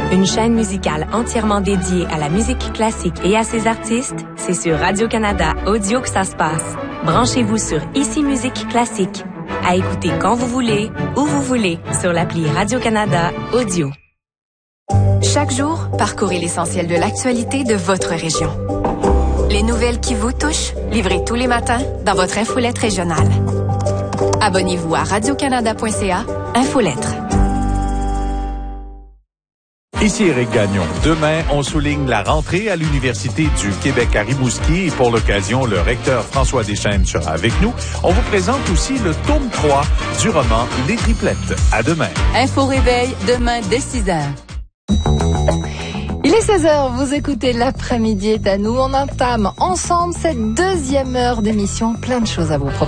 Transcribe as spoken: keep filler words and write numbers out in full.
Une chaîne musicale entièrement dédiée à la musique classique et à ses artistes, c'est sur Radio-Canada Audio que ça se passe. Branchez-vous sur Ici Musique Classique. À écouter quand vous voulez, où vous voulez, sur l'appli Radio-Canada Audio. Chaque jour, parcourez l'essentiel de l'actualité de votre région. Les nouvelles qui vous touchent, livrées tous les matins dans votre infolettre régionale. Abonnez-vous à radio-canada point c a, Infolettre. Ici Éric Gagnon. Demain, on souligne la rentrée à l'Université du Québec à Rimouski et pour l'occasion, le recteur François Deschênes sera avec nous. On vous présente aussi le tome trois du roman Les Triplettes. À demain. Info Réveil, demain dès six heures. Il est seize heures, vous écoutez L'après-midi est à nous. On entame ensemble cette deuxième heure d'émission. Plein de choses à vous proposer.